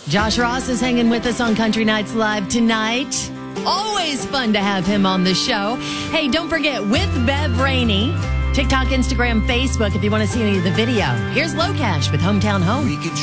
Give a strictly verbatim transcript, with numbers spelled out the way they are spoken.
Josh Ross is hanging with us on Country Nights Live tonight. Always fun to have him on the show. Hey, don't forget, with Bev Rainey, TikTok, Instagram, Facebook, if you want to see any of the video. Here's Low Cash with Hometown Home.